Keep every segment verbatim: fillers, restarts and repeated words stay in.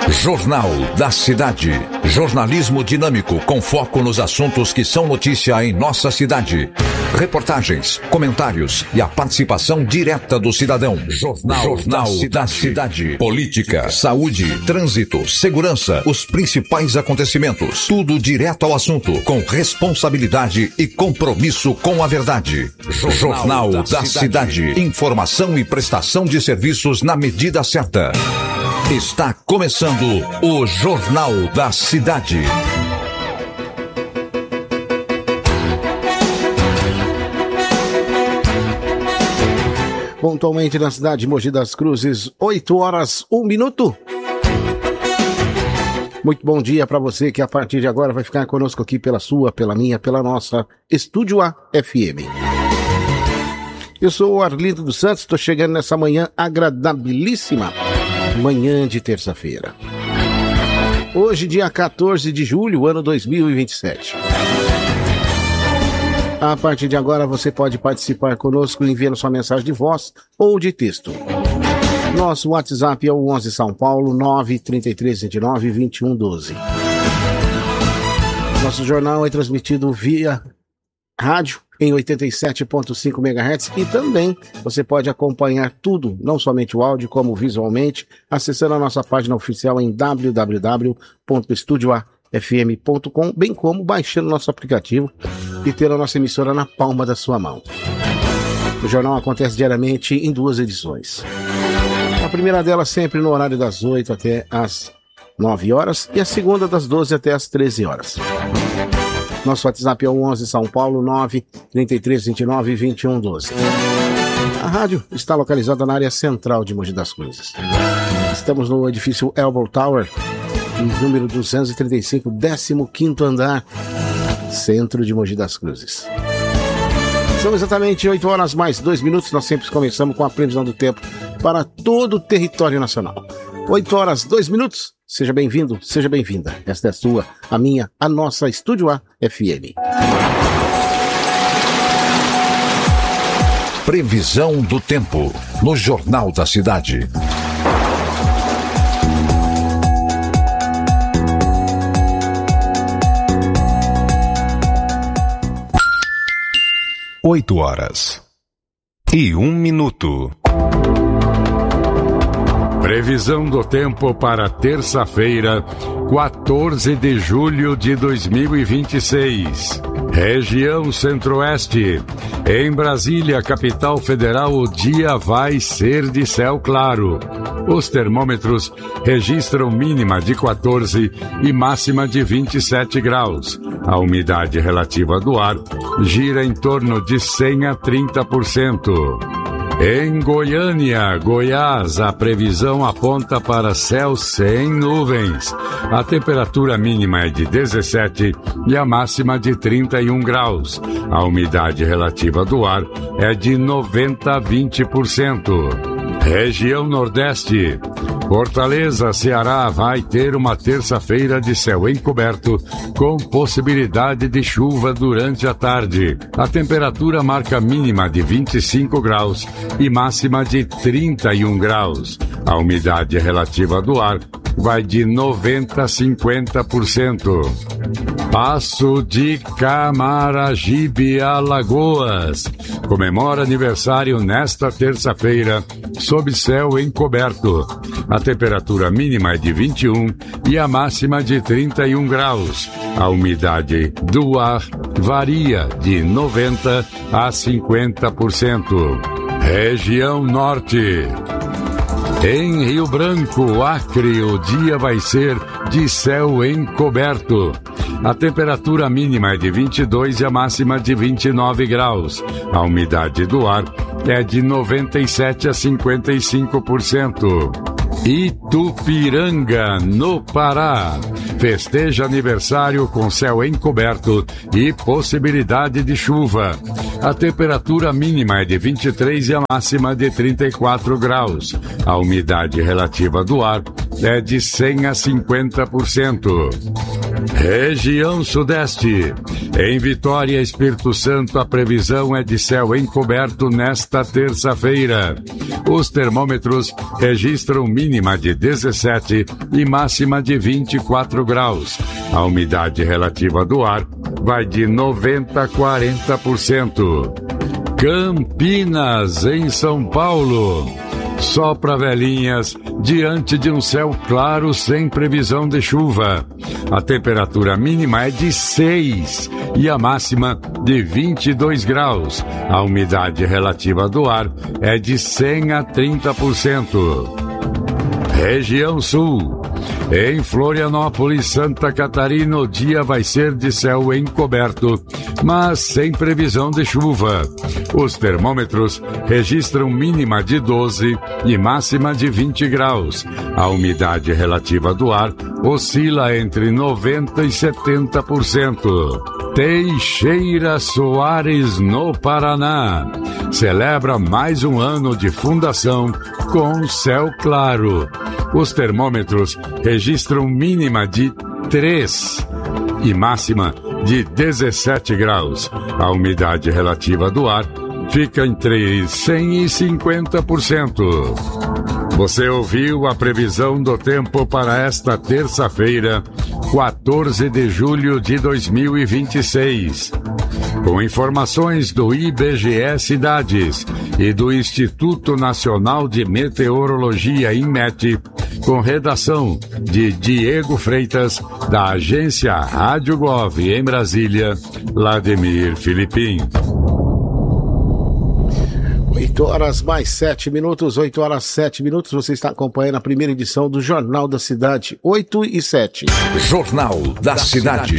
Jornal da Cidade. Jornalismo dinâmico com foco nos assuntos que são notícia em nossa cidade. Reportagens, comentários e a participação direta do cidadão. Jornal, Jornal da, Cidade. da Cidade. Política, saúde, trânsito, segurança, os principais acontecimentos. Tudo direto ao assunto, com responsabilidade e compromisso com a verdade. Jornal, Jornal da, da Cidade. Cidade. Informação e prestação de serviços na medida certa. Está começando o Jornal da Cidade. Pontualmente na cidade de Mogi das Cruzes, oito horas, um minuto. Muito bom dia para você que a partir de agora vai ficar conosco aqui pela sua, pela minha, pela nossa Estúdio A F M. Eu sou o Arlindo dos Santos, estou chegando nessa manhã agradabilíssima. Manhã de terça-feira. Hoje, dia quatorze de julho, ano dois mil e vinte e sete. A partir de agora, você pode participar conosco enviando sua mensagem de voz ou de texto. Nosso WhatsApp é o onze São Paulo nove três três dois nove dois um um doze. Nosso jornal é transmitido via rádio em oitenta e sete ponto cinco megahertz e também você pode acompanhar tudo, não somente o áudio, como visualmente, acessando a nossa página oficial em w w w ponto estúdio a f m ponto com, bem como baixando nosso aplicativo e ter a nossa emissora na palma da sua mão. O jornal acontece diariamente em duas edições. A primeira delas sempre no horário das oito até as nove horas e a segunda das doze até as treze horas. Nosso WhatsApp é o onze São Paulo nove três três dois nove dois um um doze. A rádio está localizada na área central de Mogi das Cruzes. Estamos no edifício Elbow Tower, número duzentos e trinta e cinco, décimo quinto andar, centro de Mogi das Cruzes. São exatamente oito horas mais dois minutos. Nós sempre começamos com a previsão do tempo para todo o território nacional. oito horas, dois minutos. Seja bem-vindo, seja bem-vinda. Esta é a sua, a minha, a nossa Estúdio A F M. Previsão do tempo no Jornal da Cidade. Oito horas e um minuto. Previsão do tempo para terça-feira, quatorze de julho de dois mil e vinte e seis. Região Centro-Oeste. Em Brasília, capital federal, o dia vai ser de céu claro. Os termômetros registram mínima de quatorze e máxima de vinte e sete graus. A umidade relativa do ar gira em torno de cem a trinta por cento. Em Goiânia, Goiás, a previsão aponta para céu sem nuvens. A temperatura mínima é de dezessete e a máxima de trinta e um graus. A umidade relativa do ar é de noventa a vinte por cento. Região Nordeste. Fortaleza, Ceará, vai ter uma terça-feira de céu encoberto, com possibilidade de chuva durante a tarde. A temperatura marca mínima de vinte e cinco graus e máxima de trinta e um graus. A umidade relativa do ar vai de noventa a cinquenta por cento. Passo de Camaragibe, Alagoas. Comemora aniversário nesta terça-feira, sob céu encoberto. A temperatura mínima é de vinte e um e a máxima de trinta e um graus. A umidade do ar varia de noventa a cinquenta por cento. Região Norte. Em Rio Branco, Acre, o dia vai ser de céu encoberto. A temperatura mínima é de vinte e dois e a máxima de vinte e nove graus. A umidade do ar é de noventa e sete a cinquenta e cinco por cento. Itupiranga, no Pará. Festeja aniversário com céu encoberto e possibilidade de chuva. A temperatura mínima é de vinte e três e a máxima de trinta e quatro graus. A umidade relativa do ar é de cem a cinquenta por cento. Região Sudeste. Em Vitória, Espírito Santo, a previsão é de céu encoberto nesta terça-feira. Os termômetros registram mínima de dezessete e máxima de vinte e quatro graus. A umidade relativa do ar vai de noventa a quarenta por cento. Campinas, em São Paulo. Sopra velhinhas diante de um céu claro sem previsão de chuva. A temperatura mínima é de seis e a máxima de vinte e dois graus. A umidade relativa do ar é de cem a trinta por cento. Região Sul. Em Florianópolis, Santa Catarina, o dia vai ser de céu encoberto, mas sem previsão de chuva. Os termômetros registram mínima de doze e máxima de vinte graus. A umidade relativa do ar oscila entre noventa e setenta por cento. Teixeira Soares, no Paraná. Celebra mais um ano de fundação com céu claro. Os termômetros registram mínima de três e máxima de dezessete graus. A umidade relativa do ar fica entre cem e cinquenta por cento. Você ouviu a previsão do tempo para esta terça-feira, quatorze de julho de dois mil e vinte e seis. Com informações do I B G E Cidades e do Instituto Nacional de Meteorologia, INMET, com redação de Diego Freitas, da agência Rádio Gov em Brasília, Vladimir Filipim. oito horas mais sete minutos, oito horas sete minutos, você está acompanhando a primeira edição do Jornal da Cidade, oito e sete. Jornal da, da Cidade.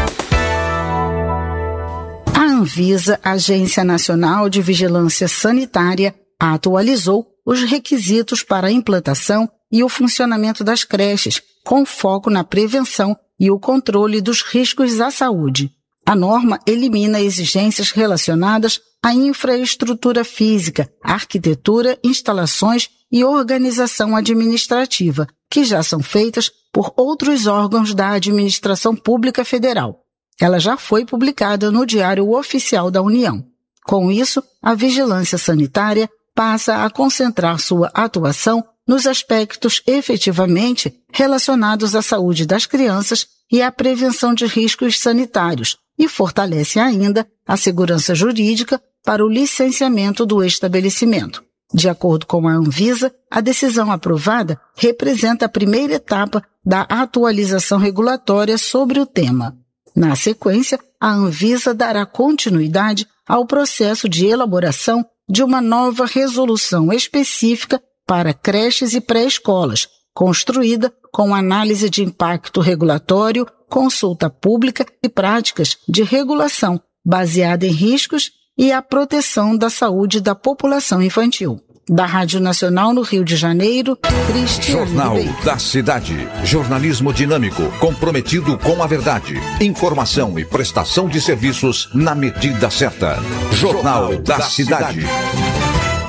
A Anvisa, Agência Nacional de Vigilância Sanitária, atualizou os requisitos para a implantação e o funcionamento das creches, com foco na prevenção e o controle dos riscos à saúde. A norma elimina exigências relacionadas à infraestrutura física, arquitetura, instalações e organização administrativa, que já são feitas por outros órgãos da Administração Pública Federal. Ela já foi publicada no Diário Oficial da União. Com isso, a vigilância sanitária passa a concentrar sua atuação nos aspectos efetivamente relacionados à saúde das crianças e à prevenção de riscos sanitários, e fortalece ainda a segurança jurídica para o licenciamento do estabelecimento. De acordo com a Anvisa, a decisão aprovada representa a primeira etapa da atualização regulatória sobre o tema. Na sequência, a Anvisa dará continuidade ao processo de elaboração de uma nova resolução específica para creches e pré-escolas, construída com análise de impacto regulatório, consulta pública e práticas de regulação baseada em riscos e a proteção da saúde da população infantil. Da Rádio Nacional no Rio de Janeiro, Cristiane Jornal Ribeiro. da Cidade. Jornalismo dinâmico, comprometido com a verdade. Informação e prestação de serviços na medida certa. Jornal, Jornal da, da Cidade. Cidade.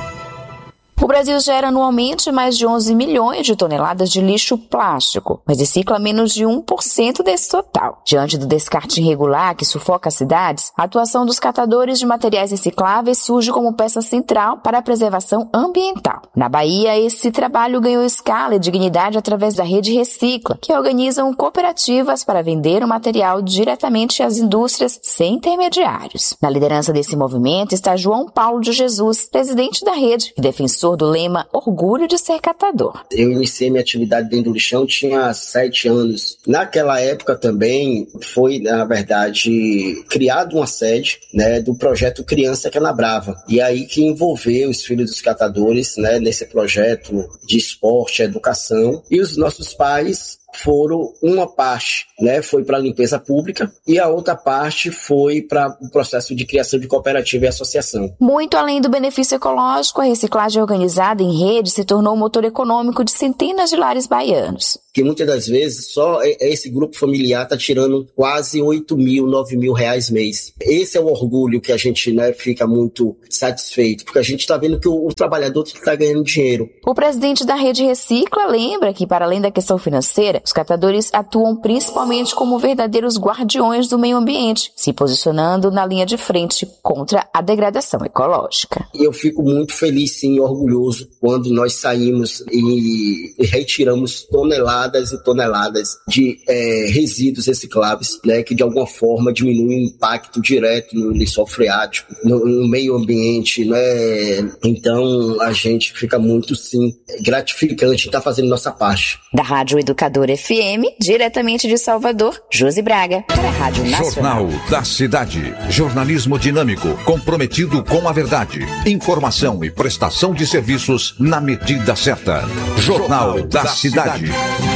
O Brasil gera anualmente mais de onze milhões de toneladas de lixo plástico, mas recicla menos de um por cento desse total. Diante do descarte irregular que sufoca as cidades, a atuação dos catadores de materiais recicláveis surge como peça central para a preservação ambiental. Na Bahia, esse trabalho ganhou escala e dignidade através da Rede Recicla, que organizam cooperativas para vender o material diretamente às indústrias sem intermediários. Na liderança desse movimento está João Paulo de Jesus, presidente da rede e defensor do lema Orgulho de Ser Catador. Eu iniciei minha atividade dentro do lixão, tinha sete anos. Naquela época também foi, na verdade, criado uma sede, né, do projeto Criança Canabrava. E aí que envolveu os filhos dos catadores, né, nesse projeto de esporte, educação. E os nossos pais foram, uma parte, né, foi para a limpeza pública e a outra parte foi para o processo de criação de cooperativa e associação. Muito além do benefício ecológico, a reciclagem organizada em rede se tornou um motor econômico de centenas de lares baianos. que muitas das vezes só esse grupo familiar está tirando quase oito mil, nove mil reais mês. Esse é o orgulho que a gente, né, fica muito satisfeito, porque a gente está vendo que o, o trabalhador está ganhando dinheiro. O presidente da Rede Recicla lembra que, para além da questão financeira, os catadores atuam principalmente como verdadeiros guardiões do meio ambiente, se posicionando na linha de frente contra a degradação ecológica. E eu fico muito feliz, sim, orgulhoso, quando nós saímos e retiramos toneladas e toneladas de é, resíduos recicláveis, né, que de alguma forma diminuem o impacto direto no lençol freático, no, no meio ambiente, né? Então a gente fica muito, sim, gratificante estar fazendo nossa parte. Da Rádio Educador F M, diretamente de Salvador, Josi Braga, para a Rádio Nacional. Jornal da Cidade. Jornalismo dinâmico, comprometido com a verdade. Informação e prestação de serviços na medida certa. Jornal da Cidade.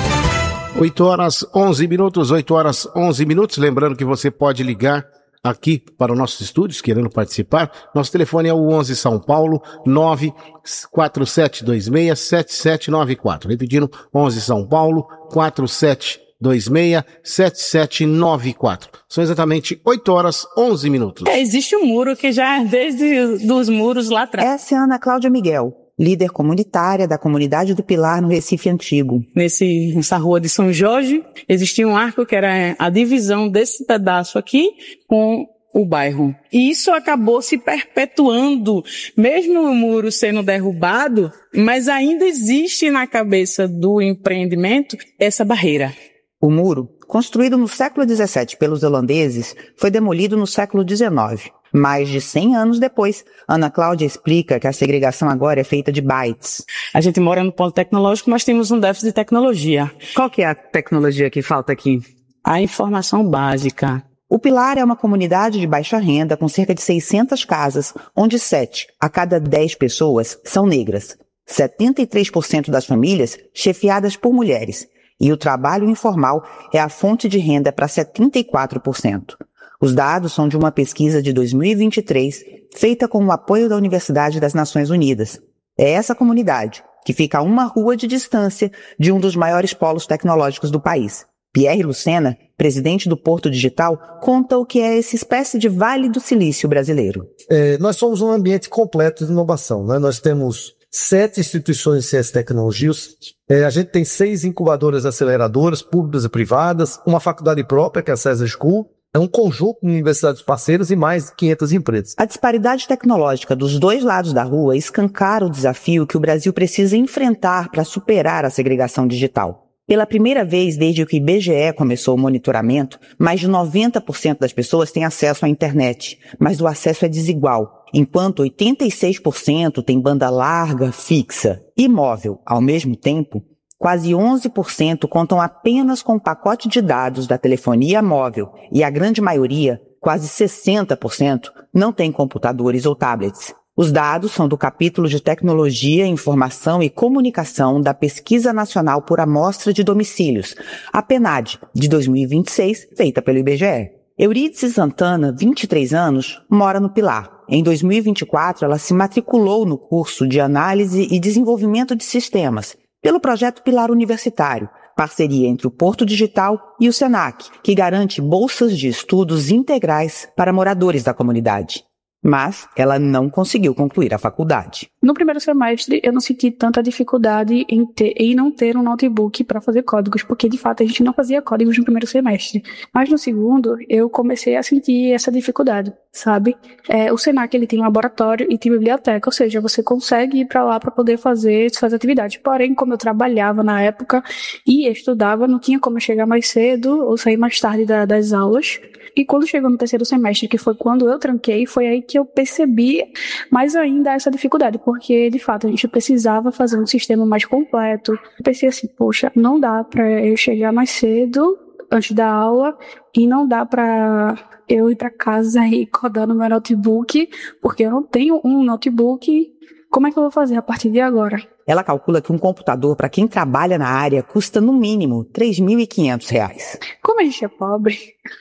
oito horas onze minutos, oito horas onze minutos. Lembrando que você pode ligar aqui para os nossos estúdios, querendo participar. Nosso telefone é o onze São Paulo, nove quatro sete dois seis sete sete nove quatro. Repetindo, onze São Paulo, quatro sete dois seis sete sete nove quatro. São exatamente oito horas onze minutos. É, existe um muro que já, desde os muros lá atrás. Essa é a Ana Cláudia Miguel, líder comunitária da comunidade do Pilar no Recife Antigo. Nesse, nessa rua de São Jorge, existia um arco que era a divisão desse pedaço aqui com o bairro. E isso acabou se perpetuando, mesmo o muro sendo derrubado, mas ainda existe na cabeça do empreendimento essa barreira. O muro, construído no século dezessete pelos holandeses, foi demolido no século dezenove. Mais de cem anos depois, Ana Cláudia explica que a segregação agora é feita de bytes. A gente mora no polo tecnológico, mas temos um déficit de tecnologia. Qual que é a tecnologia que falta aqui? A informação básica. O Pilar é uma comunidade de baixa renda com cerca de seiscentas casas, onde sete a cada dez pessoas são negras. setenta e três por cento das famílias chefiadas por mulheres. E o trabalho informal é a fonte de renda para setenta e quatro por cento. Os dados são de uma pesquisa de dois mil e vinte e três, feita com o apoio da Universidade das Nações Unidas. É essa comunidade, que fica a uma rua de distância de um dos maiores polos tecnológicos do país. Pierre Lucena, presidente do Porto Digital, conta o que é essa espécie de Vale do Silício brasileiro. É, nós somos um ambiente completo de inovação, né? Nós temos sete instituições de ciência e tecnologias, é, a gente tem seis incubadoras aceleradoras, públicas e privadas, uma faculdade própria, que é a César School, é um conjunto de universidades parceiras e mais de quinhentas empresas. A disparidade tecnológica dos dois lados da rua escancara o desafio que o Brasil precisa enfrentar para superar a segregação digital. Pela primeira vez desde que o I B G E começou o monitoramento, mais de noventa por cento das pessoas têm acesso à internet, mas o acesso é desigual. Enquanto oitenta e seis por cento tem banda larga, fixa e móvel ao mesmo tempo, quase onze por cento contam apenas com o pacote de dados da telefonia móvel e a grande maioria, quase sessenta por cento, não tem computadores ou tablets. Os dados são do capítulo de Tecnologia, Informação e Comunicação da Pesquisa Nacional por Amostra de Domicílios, a PNAD, de dois mil e vinte e seis, feita pelo I B G E. Eurídice Santana, vinte e três anos, mora no Pilar. Em dois mil e vinte e quatro, ela se matriculou no curso de Análise e Desenvolvimento de Sistemas, pelo projeto Pilar Universitário, parceria entre o Porto Digital e o Senac, que garante bolsas de estudos integrais para moradores da comunidade. Mas ela não conseguiu concluir a faculdade. No primeiro semestre, eu não senti tanta dificuldade em, ter, em não ter um notebook para fazer códigos, porque, de fato, a gente não fazia códigos no primeiro semestre. Mas no segundo, eu comecei a sentir essa dificuldade, sabe? É, o Senac, ele tem um laboratório e tem biblioteca, ou seja, você consegue ir para lá para poder fazer suas atividades. Porém, como eu trabalhava na época e estudava, não tinha como eu chegar mais cedo ou sair mais tarde da, das aulas. E quando chegou no terceiro semestre, que foi quando eu tranquei, foi aí que eu percebi mais ainda essa dificuldade, porque, de fato, a gente precisava fazer um sistema mais completo. Eu pensei assim, poxa, não dá pra eu chegar mais cedo, antes da aula, e não dá pra eu ir pra casa e codar no meu notebook, porque eu não tenho um notebook. Como é que eu vou fazer a partir de agora? Ela calcula que um computador, para quem trabalha na área, custa no mínimo três mil e quinhentos reais. Como a gente é pobre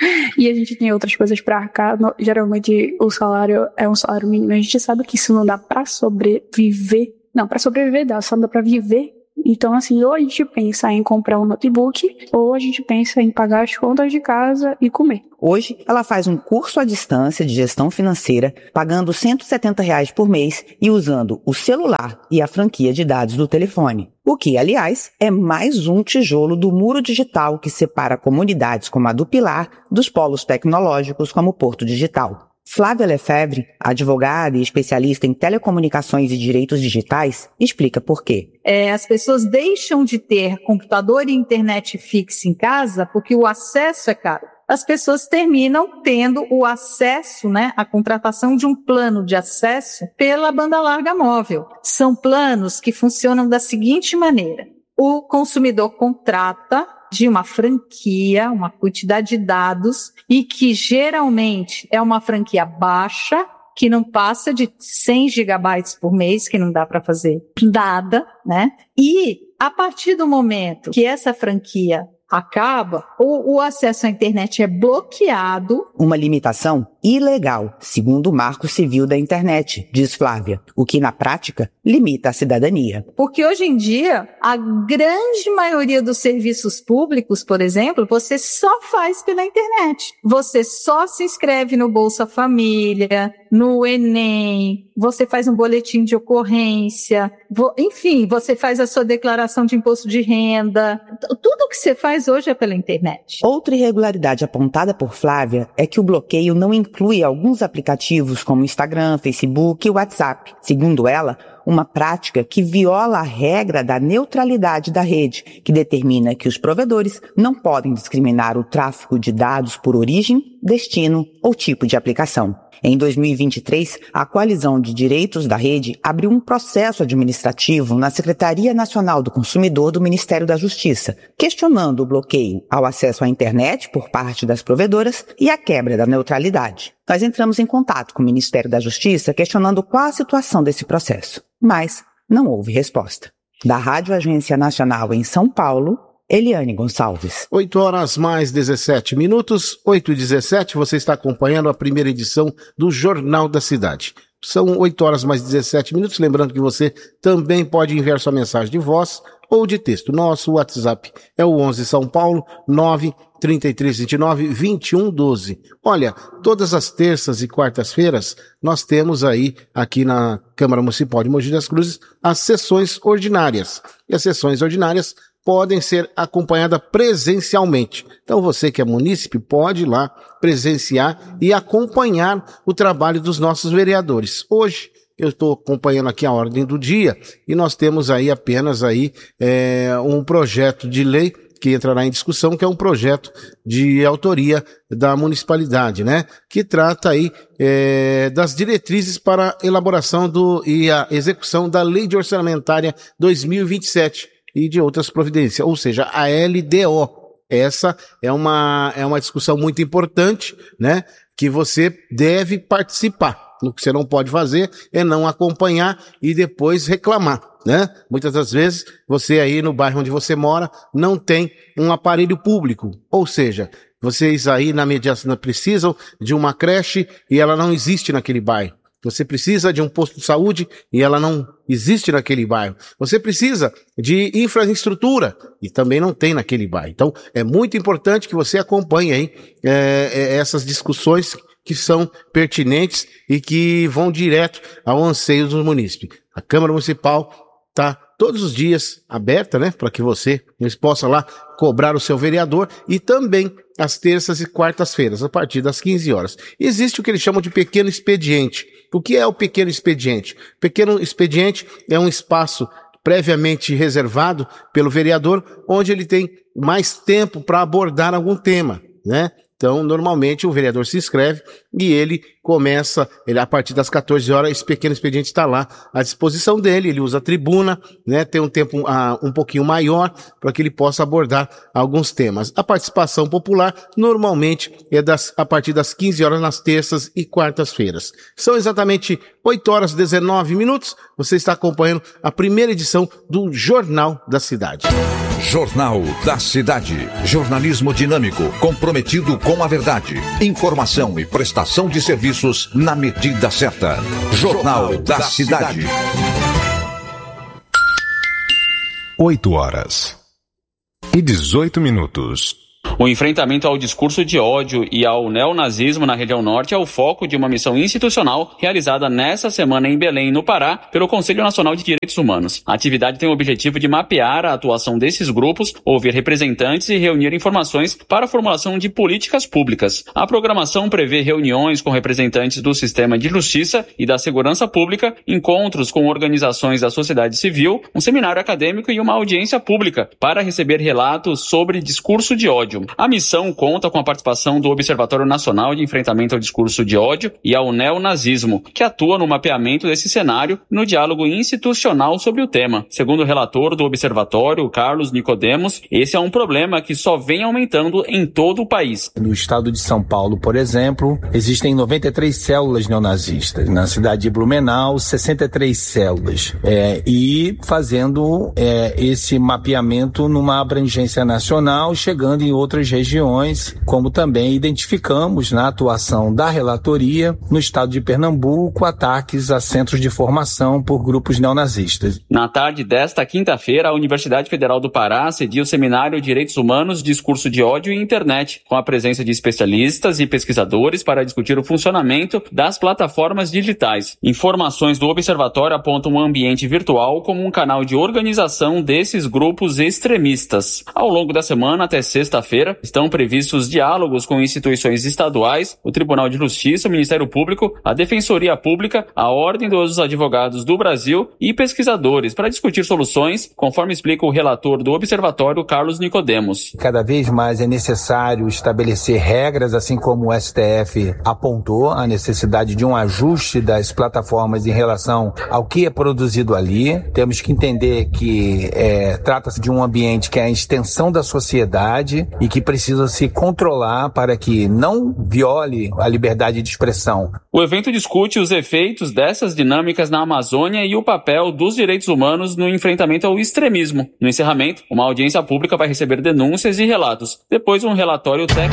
e a gente tem outras coisas para arcar, geralmente o salário é um salário mínimo, a gente sabe que isso não dá para sobreviver. Não, para sobreviver dá, só não dá para viver Então, assim, ou a gente pensa em comprar um notebook, ou a gente pensa em pagar as contas de casa e comer. Hoje, ela faz um curso à distância de gestão financeira, pagando cento e setenta reais por mês e usando o celular e a franquia de dados do telefone. O que, aliás, é mais um tijolo do muro digital que separa comunidades como a do Pilar dos polos tecnológicos como o Porto Digital. Flávia Lefebvre, advogada e especialista em telecomunicações e direitos digitais, explica por quê. É, as pessoas deixam de ter computador e internet fixa em casa porque o acesso é caro. As pessoas terminam tendo o acesso, né, a contratação de um plano de acesso pela banda larga móvel. São planos que funcionam da seguinte maneira. O consumidor contrata de uma franquia, uma quantidade de dados, e que geralmente é uma franquia baixa, que não passa de cem gigabytes por mês, que não dá para fazer nada, né? E a partir do momento que essa franquia acaba, o, o acesso à internet é bloqueado. Uma limitação ilegal, segundo o Marco Civil da Internet, diz Flávia, o que na prática limita a cidadania. Porque hoje em dia, a grande maioria dos serviços públicos, por exemplo, você só faz pela internet. Você só se inscreve no Bolsa Família, no Enem, você faz um boletim de ocorrência, enfim, você faz a sua declaração de imposto de renda. Tudo que você faz hoje é pela internet. Outra irregularidade apontada por Flávia é que o bloqueio não inclui alguns aplicativos como Instagram, Facebook e WhatsApp. Segundo ela, uma prática que viola a regra da neutralidade da rede, que determina que os provedores não podem discriminar o tráfego de dados por origem, destino ou tipo de aplicação. Em dois mil e vinte e três, a Coalizão de Direitos da Rede abriu um processo administrativo na Secretaria Nacional do Consumidor do Ministério da Justiça, questionando o bloqueio ao acesso à internet por parte das provedoras e a quebra da neutralidade. Nós entramos em contato com o Ministério da Justiça questionando qual a situação desse processo, mas não houve resposta. Da Rádio Agência Nacional em São Paulo, Eliane Gonçalves. oito horas mais dezessete minutos, oito e dezessete, você está acompanhando a primeira edição do Jornal da Cidade. São oito horas mais dezessete minutos, lembrando que você também pode enviar sua mensagem de voz ou de texto. Nosso WhatsApp é o onze São Paulo, nove trinta e três vinte e nove, vinte e um doze. Olha, todas as terças e quartas-feiras nós temos aí, aqui na Câmara Municipal de Mogi das Cruzes, as sessões ordinárias. E as sessões ordinárias podem ser acompanhadas presencialmente. Então você que é munícipe pode ir lá presenciar e acompanhar o trabalho dos nossos vereadores. Hoje eu estou acompanhando aqui a ordem do dia e nós temos aí apenas aí é, um projeto de lei que entrará em discussão, que é um projeto de autoria da municipalidade, né? Que trata aí é, das diretrizes para a elaboração do, e a execução da Lei de Orçamentária dois mil e vinte e sete e de outras providências, ou seja, a L D O. Essa é uma, é uma discussão muito importante, né? Que você deve participar. O que você não pode fazer é não acompanhar e depois reclamar, né? Muitas das vezes, você aí no bairro onde você mora não tem um aparelho público, ou seja, vocês aí na mediação precisam de uma creche e ela não existe naquele bairro. Você precisa de um posto de saúde e ela não existe naquele bairro. Você precisa de infraestrutura e também não tem naquele bairro. Então, é muito importante que você acompanhe aí é, essas discussões que são pertinentes e que vão direto ao anseio dos munícipes. A Câmara Municipal está todos os dias aberta, né, para que você possa lá cobrar o seu vereador, e também às terças e quartas-feiras, a partir das quinze horas. Existe o que eles chamam de pequeno expediente. O que é o pequeno expediente? Pequeno expediente é um espaço previamente reservado pelo vereador, onde ele tem mais tempo para abordar algum tema, né? Então, normalmente, o vereador se inscreve e ele começa, ele, a partir das quatorze horas, esse pequeno expediente está lá à disposição dele, ele usa a tribuna, né, tem um tempo uh, um pouquinho maior para que ele possa abordar alguns temas. A participação popular, normalmente, é das, a partir das quinze horas nas terças e quartas-feiras. São exatamente oito horas e dezenove minutos, você está acompanhando a primeira edição do Jornal da Cidade. Jornal da Cidade. Jornalismo dinâmico, comprometido com a verdade. Informação e prestação de serviços na medida certa. Jornal da Cidade. oito horas e dezoito minutos. O enfrentamento ao discurso de ódio e ao neonazismo na região norte é o foco de uma missão institucional realizada nesta semana em Belém, no Pará, pelo Conselho Nacional de Direitos Humanos. A atividade tem o objetivo de mapear a atuação desses grupos, ouvir representantes e reunir informações para a formulação de políticas públicas. A programação prevê reuniões com representantes do sistema de justiça e da segurança pública, encontros com organizações da sociedade civil, um seminário acadêmico e uma audiência pública para receber relatos sobre discurso de ódio. A missão conta com a participação do Observatório Nacional de Enfrentamento ao Discurso de Ódio e ao Neonazismo, que atua no mapeamento desse cenário e no diálogo institucional sobre o tema. Segundo o relator do Observatório, Carlos Nicodemos, esse é um problema que só vem aumentando em todo o país. No estado de São Paulo, por exemplo, existem noventa e três células neonazistas. Na cidade de Blumenau, sessenta e três células. É, e fazendo é, esse mapeamento numa abrangência nacional, chegando em outras regiões, como também identificamos na atuação da relatoria no estado de Pernambuco ataques a centros de formação por grupos neonazistas. Na tarde desta quinta-feira, a Universidade Federal do Pará cedia o seminário Direitos Humanos, Discurso de Ódio e Internet, com a presença de especialistas e pesquisadores para discutir o funcionamento das plataformas digitais. Informações do observatório apontam o ambiente virtual como um canal de organização desses grupos extremistas. Ao longo da semana, até sexta-feira, estão previstos diálogos com instituições estaduais, o Tribunal de Justiça, o Ministério Público, a Defensoria Pública, a Ordem dos Advogados do Brasil e pesquisadores para discutir soluções, conforme explica o relator do Observatório, Carlos Nicodemos. Cada vez mais é necessário estabelecer regras, assim como o S T F apontou a necessidade de um ajuste das plataformas em relação ao que é produzido ali. Temos que entender que é, trata-se de um ambiente que é a extensão da sociedade e que precisa se controlar para que não viole a liberdade de expressão. O evento discute os efeitos dessas dinâmicas na Amazônia e o papel dos direitos humanos no enfrentamento ao extremismo. No encerramento, uma audiência pública vai receber denúncias e relatos. Depois, um relatório técnico